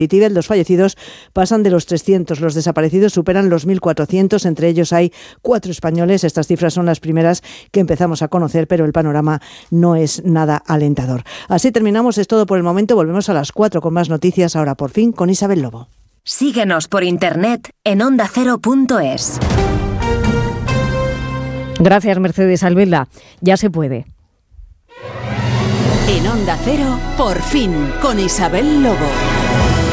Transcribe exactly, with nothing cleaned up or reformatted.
Los fallecidos pasan de los trescientos, los desaparecidos superan los mil cuatrocientos, entre ellos hay cuatro españoles. Estas cifras son las primeras que empezamos a conocer, pero el panorama no es nada alentador. Así terminamos, es todo por el momento. Volvemos a las cuatro con más noticias, ahora por fin con Isabel Lobo. Síguenos por internet en onda cero punto es. Gracias, Mercedes Albelda. Ya se puede. En Onda Cero, por fin, con Isabel Lobo.